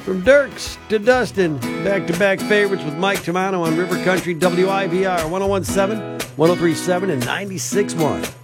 From Dirks to Dustin, back-to-back favorites with Mike Tamano on River Country WIVR 1017, 1037, and 96.1.